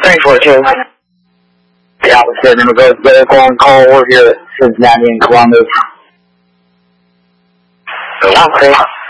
342. Yeah, we're sitting in regards to the calling call. We're here at Cincinnati and Columbus. Okay.